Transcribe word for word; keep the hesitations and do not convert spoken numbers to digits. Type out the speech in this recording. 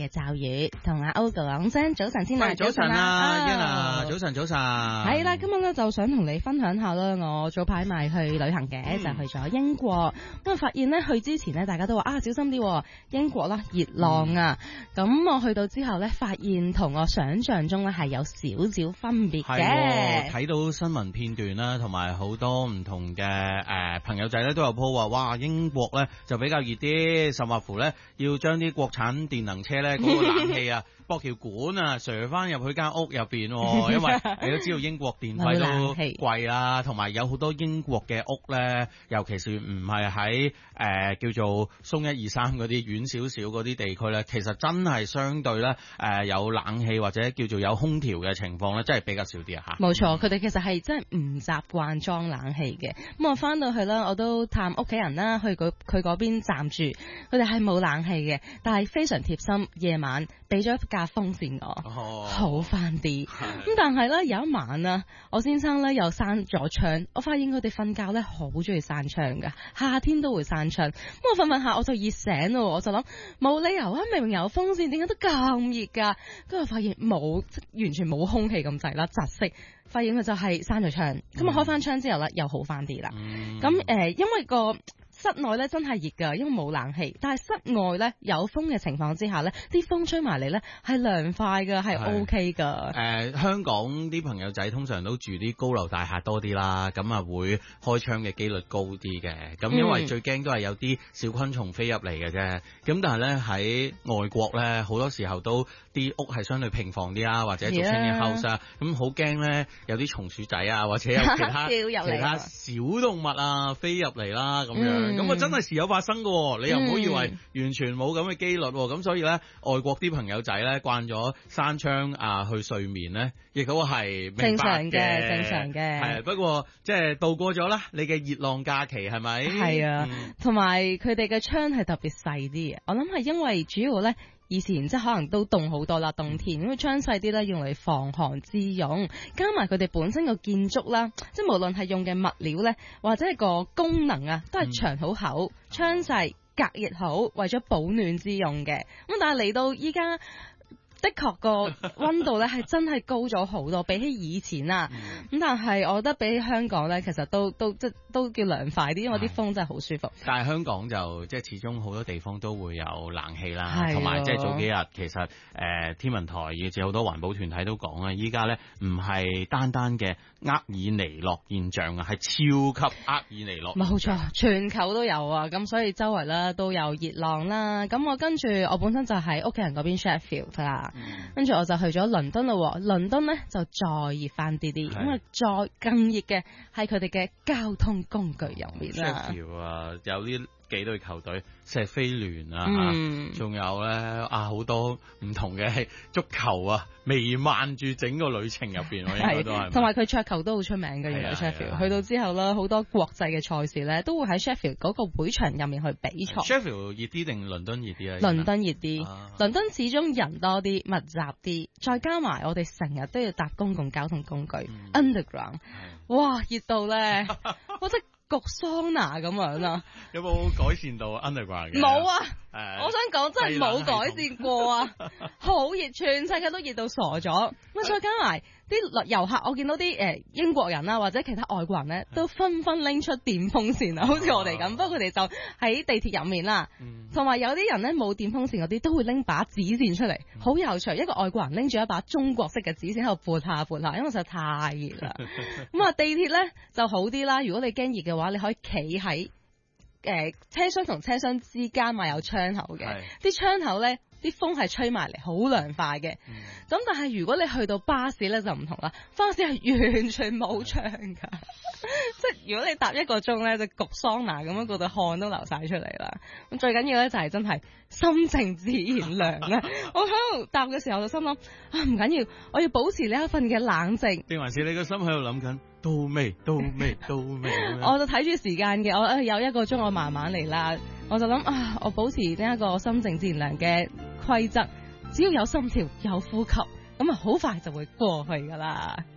嘅驟雨，同阿歐講聲早晨先啦。 早晨啊，Yana，早晨早晨。 係啦，今日咧就想同你分享下啦，我早排咪去旅行嘅，嗯、就去咗英國。咁啊，發現咧去之前咧，大家都話啊小心啲，英國啦熱浪啊。咁、嗯、我去到之後咧，發現同我想象中咧係有少少分別嘅。 睇到新聞片段啦，同埋好多唔同嘅誒、呃、朋友仔咧都有 po 話，哇英國咧就比較熱啲，甚或乎咧要將啲國產電能車咧嗰、那個冷氣啊，駁條管啊，射翻入去間屋入邊，因為你都知道英國電費都貴啦，同埋有好多英國嘅屋咧，尤其是唔係喺誒叫做松一二三嗰啲遠少少嗰啲地區咧，其實真係相對咧誒、呃、有冷氣或者叫做有空調嘅情況咧，真係比較少啲啊嚇。 冇錯，佢哋其實係真係唔習慣裝冷氣嘅。咁我翻到去啦，我都探屋企人啦，去佢佢嗰邊暫住，佢哋係冇冷氣嘅，但係非常貼心，夜晚俾咗一架風扇我，哦、好翻啲。咁但係咧有一晚啊，我先生咧又閂咗窗，我發現佢哋瞓覺咧好中意閂窗噶，夏天都會閂窗。咁我瞓瞓下我就熱醒咯，我就諗冇理由啊，明明有風扇，點解都咁熱噶？跟住發現冇，完全冇空氣咁滯啦，窒息。發現佢就係閂咗窗，咁、嗯、我開翻窗之後咧又好翻啲啦。咁誒、嗯呃，因為個室內咧真係熱噶，因為冇冷氣，但係室外咧有風嘅情況之下咧，啲風吹埋嚟咧係涼快噶，係 OK 噶。誒、 呃，香港啲朋友仔通常都住啲高樓大廈多啲啦，咁啊會開窗嘅機率高啲嘅。咁因為最驚都係有啲小昆蟲飛入嚟嘅啫。咁但係咧喺外國咧，好多時候都啲屋係相對平房啲啊，或者俗稱嘅 house 啊，咁好驚咧有啲松鼠仔啊，或者有其他其他小動物啊飛入嚟啦咁樣。咁啊、嗯、真係時有發生㗎，你又唔好以為完全冇咁嘅機率。咁、嗯、所以咧，外國啲朋友仔咧慣咗閂窗啊去睡眠咧，亦都係正常嘅，正常嘅。 係不過即係度過咗啦，你嘅熱浪假期係咪？ 係啊，同埋佢哋嘅窗係特別細啲嘅。我諗係因為主要咧。以前即係可能都凍好多啦，冬天咁窗細啲咧，用嚟防寒之用，加埋佢哋本身個建築啦，即係無論係用嘅物料咧，或者係個功能啊，都係牆好厚，窗細隔熱好，為咗保暖之用嘅。咁但係嚟到依家，的確個溫度咧係真係高咗好多，比起以前啊。咁、嗯、但係我覺得比起香港咧，其實都都即都叫涼快啲，因為啲風真係好舒服。 但係香港就即係始終好多地方都會有冷氣啦，同埋即係早幾日其實誒、呃、天文台以至好多環保團體都講啊，依家咧唔係單單嘅厄爾尼諾現象啊，係超級厄爾尼諾。 冇錯，全球都有啊，咁所以周圍咧都有熱浪啦。咁我跟住我本身就喺屋企人嗰邊 Sheffield 啦。跟住我就去咗倫敦咯，倫敦咧就再熱翻啲啲，咁啊再更熱嘅係佢哋嘅交通工具入面啦。 Sheffield啊，有啲幾隊球隊，錫菲聯啊，仲、嗯、有咧啊好多唔同嘅足球啊，瀰漫住整個旅程入邊，我應該都係。同埋佢桌球都好出名嘅，原來 Sheffield 去到之後咧，好多國際嘅賽事咧，都會喺 Sheffield 嗰個會場入面去比賽。Sheffield 熱啲定倫敦熱啲啊？倫敦熱啲，啊、倫敦始終人多啲、密集啲，再加埋我哋成日都要搭公共交通工具、嗯、Underground， 哇熱到咧，我真焗桑拿咁樣啊！ 有冇改善到 Underground 嘅？ 冇啊！誒，我想講真係冇改善過啊！好熱，全世界都熱到傻咗。咁再加埋啲遊客，我見到啲誒英國人啦，或者其他外國人咧，都紛紛拎出電風扇啊，好似我哋咁。不過佢哋就喺地鐵入面啦，同埋有啲人咧冇電風扇嗰啲，都會拎把紙扇出嚟，好有趣。一個外國人拎住一把中國式嘅紙扇喺度撥下撥下，因為實在太熱啦。咁啊，地鐵咧就好啲啦。如果你驚熱嘅話，你可以企喺誒車廂同車廂之間咪有窗口嘅，啲窗口咧啲風係吹埋嚟，好涼快嘅。咁、嗯、但係如果你去到巴士咧就唔同啦，巴士係完全冇窗噶，即係如果你搭一個鐘咧就焗桑拿咁樣，嗰度汗都流晒出嚟啦。咁最緊要咧就係真係心靜自然涼啊！我喺度搭嘅時候就心諗啊，唔緊要，我要保持呢一份嘅冷靜。定還是你個心喺度諗緊？到未？到未？到未？ 我就睇住時間嘅，我誒有一個鐘，我慢慢嚟啦。我就諗啊，我保持呢一個心靜自然涼嘅規則，只要有心跳、有呼吸，咁啊好快就會過去噶啦。